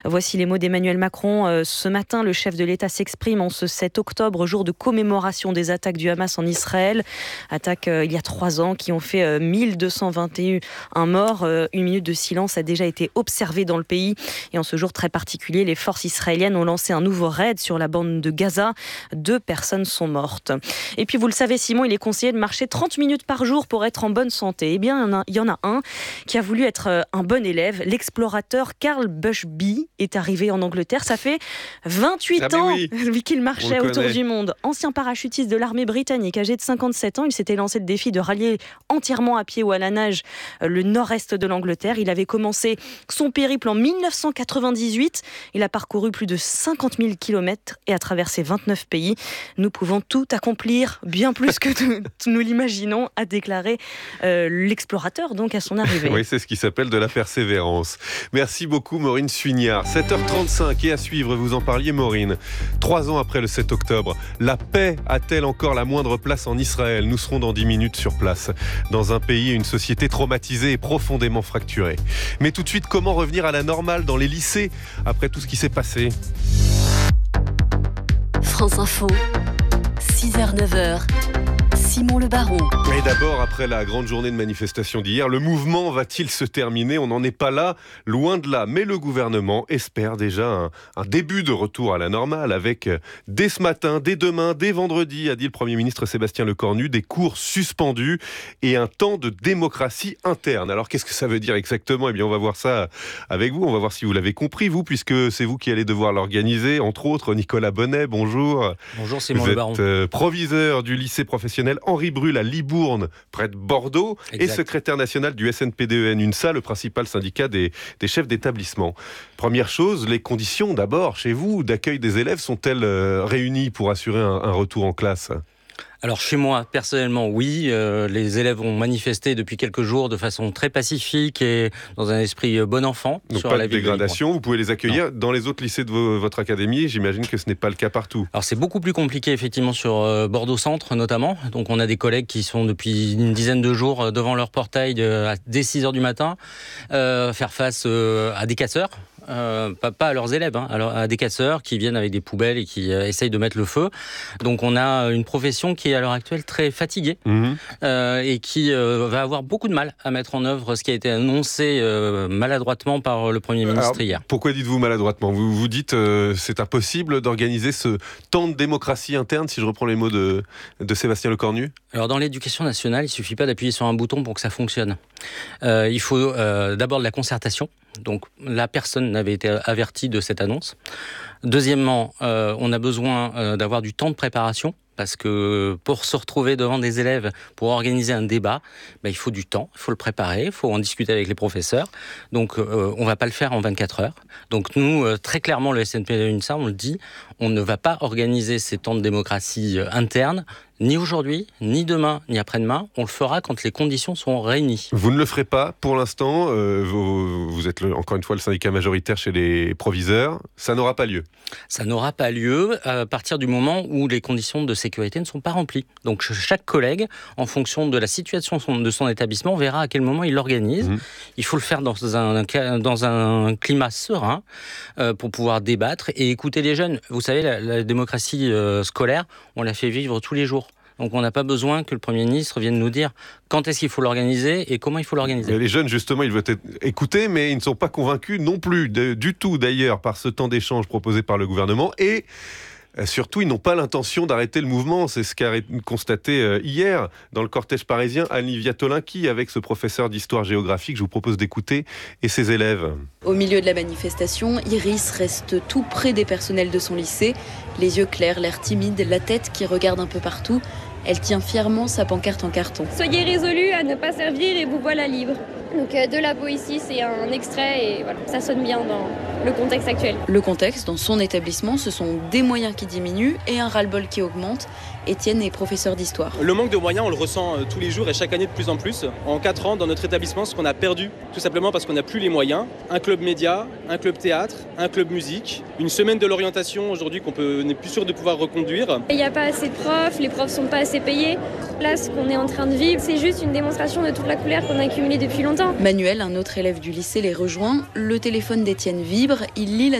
Voici les mots d'Emmanuel Macron. Ce matin, le chef de l'État s'exprime en ce 7 octobre, jour de commémoration des attaques du Hamas en Israël. Attaques il y a 3 ans qui ont fait 1221 morts. Une minute de silence a déjà été observée dans le pays. Et en ce jour très particulier, les forces israéliennes ont lancé un nouveau raid sur la bande de Gaza. 2 personnes sont mortes. Et puis vous le savez Simon, il est conseillé de marcher 30 minutes par jour pour être en bonne santé. Eh bien, il y en a un qui a voulu être un bon élève. L'explorateur Carl Bushby est arrivé en Angleterre. Ça fait 28 ans qu'il marchait autour du monde. Ancien parachutiste de l'armée britannique, âgé de 57 ans, il s'était lancé le défi de rallier entièrement à pied ou à la nage le nord-est de l'Angleterre. Il avait commencé son périple en 1998. Il a parcouru plus de 50 000 kilomètres et a traversé 29 pays. Nous pouvons tout accomplir, bien plus que nous l'imaginons, a déclaré l'explorateur donc à son arrivée. Oui, c'est ce qui s'appelle de la persévérance. Merci beaucoup Maureen Suignard. 7h35 et à suivre, vous en parliez Maureen. 3 ans après le 7 octobre, la paix a-t-elle encore la moindre place en Israël ? Nous serons dans 10 minutes sur place, dans un pays et une société traumatisée et profondément fracturée. Mais tout de suite, comment revenir à la normale dans les lycées après tout ce qui s'est passé ? France Info, 6h-9h. Simon Le Baron. Et d'abord, après la grande journée de manifestation d'hier, le mouvement va-t-il se terminer ? On n'en est pas là, loin de là. Mais le gouvernement espère déjà un début de retour à la normale avec, dès ce matin, dès demain, dès vendredi, a dit le Premier ministre Sébastien Lecornu, des cours suspendus et un temps de démocratie interne. Alors, qu'est-ce que ça veut dire exactement ? Eh bien, on va voir ça avec vous. On va voir si vous l'avez compris, vous, puisque c'est vous qui allez devoir l'organiser. Entre autres, Nicolas Bonnet, bonjour. Bonjour, Simon Le Baron. Vous êtes proviseur du lycée professionnel Henri Brul à Libourne, près de Bordeaux, exact. Et secrétaire national du SNPDEN UNSA, le principal syndicat des chefs d'établissement. Première chose, les conditions d'abord chez vous d'accueil des élèves sont-elles réunies pour assurer un retour en classe ? Alors chez moi, personnellement, oui. Les élèves ont manifesté depuis quelques jours de façon très pacifique et dans un esprit bon enfant. Donc sur pas la de dégradation, vous pouvez les accueillir. Non. Dans les autres lycées de votre académie, j'imagine que ce n'est pas le cas partout. Alors c'est beaucoup plus compliqué effectivement sur Bordeaux-Centre notamment. Donc on a des collègues qui sont depuis une dizaine de jours devant leur portail dès 6h du matin, faire face à des casseurs. Pas à leurs élèves, à des casseurs qui viennent avec des poubelles et qui essayent de mettre le feu. Donc on a une profession qui est à l'heure actuelle très fatiguée et qui va avoir beaucoup de mal à mettre en œuvre ce qui a été annoncé maladroitement par le Premier ministre hier. Pourquoi dites-vous maladroitement ? Vous vous dites c'est impossible d'organiser ce temps de démocratie interne, si je reprends les mots de Sébastien Lecornu ? Alors dans l'éducation nationale, il ne suffit pas d'appuyer sur un bouton pour que ça fonctionne. Il faut d'abord de la concertation. Donc la personne n'avait été avertie de cette annonce. Deuxièmement, on a besoin d'avoir du temps de préparation. Parce que pour se retrouver devant des élèves, pour organiser un débat, il faut du temps, il faut le préparer, il faut en discuter avec les professeurs. Donc on ne va pas le faire en 24 heures. Donc nous, très clairement, le SNPDEN-UNSA, on le dit, on ne va pas organiser ces temps de démocratie interne, ni aujourd'hui, ni demain, ni après-demain. On le fera quand les conditions seront réunies. Vous ne le ferez pas pour l'instant. Vous êtes encore une fois le syndicat majoritaire chez les proviseurs. Ça n'aura pas lieu. Ça n'aura pas lieu à partir du moment où les conditions de sécurité ne sont pas remplies. Donc chaque collègue, en fonction de la situation de son établissement, verra à quel moment il l'organise. Il faut le faire dans un climat serein pour pouvoir débattre et écouter les jeunes. Vous savez, la démocratie scolaire, on la fait vivre tous les jours. Donc on n'a pas besoin que le Premier ministre vienne nous dire quand est-ce qu'il faut l'organiser et comment il faut l'organiser. Les jeunes, justement, ils veulent être écoutés, mais ils ne sont pas convaincus non plus du tout, d'ailleurs, par ce temps d'échange proposé par le gouvernement. Et surtout, ils n'ont pas l'intention d'arrêter le mouvement. C'est ce qu'a constaté hier dans le cortège parisien Anivia Tolinki avec ce professeur d'histoire-géographie que je vous propose d'écouter et ses élèves. Au milieu de la manifestation, Iris reste tout près des personnels de son lycée. Les yeux clairs, l'air timide, la tête qui regarde un peu partout. Elle tient fièrement sa pancarte en carton. Soyez résolus à ne pas servir et vous voilà libre. Donc de la poésie, c'est un extrait et voilà, ça sonne bien dans le contexte actuel. Le contexte, dans son établissement, ce sont des moyens qui diminuent et un ras-le-bol qui augmente. Étienne est professeur d'histoire. Le manque de moyens, on le ressent tous les jours et chaque année de plus en plus. En 4 ans, dans notre établissement, ce qu'on a perdu, tout simplement parce qu'on n'a plus les moyens. Un club média, un club théâtre, un club musique, une semaine de l'orientation aujourd'hui qu'on n'est plus sûr de pouvoir reconduire. Il n'y a pas assez de profs, les profs ne sont pas assez payés. Là, ce qu'on est en train de vivre, c'est juste une démonstration de toute la colère qu'on a accumulée depuis longtemps. Manuel, un autre élève du lycée, les rejoint. Le téléphone d'Étienne vibre, il lit la